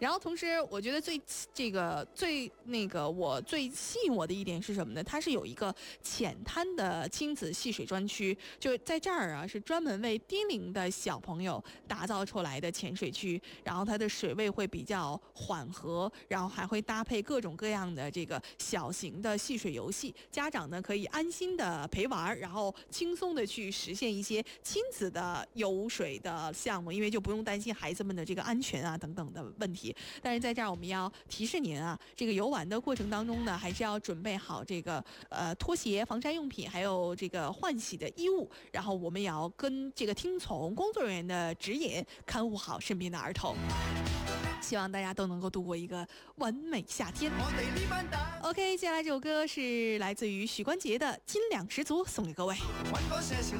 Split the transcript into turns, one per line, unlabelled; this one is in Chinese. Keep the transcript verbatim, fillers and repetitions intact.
然后同时，我觉得最这个最那个我最吸引我的一点是什么呢？它是有一个浅滩的亲子戏水专区，就在这儿啊，是专门为低龄的小朋友打造出来的潜水区。然后它的水位会比较缓和，然后还会搭配各种各样的这个小型的戏水游戏，家长呢可以安心的陪玩，然后轻松的去实现一些亲子的游水的项目，因为就不用担心孩子们的这个安全啊等等的问题。但是在这儿我们要提示您啊，这个游玩的过程当中呢，还是要准备好这个呃拖鞋、防晒用品，还有这个换洗的衣物，然后我们也要跟这个听从工作人员的指引，看护好身边的儿童。希望大家都能够度过一个完美夏天。OK， 接下来这首歌是来自于许冠杰的《斤两十足》，送给各位。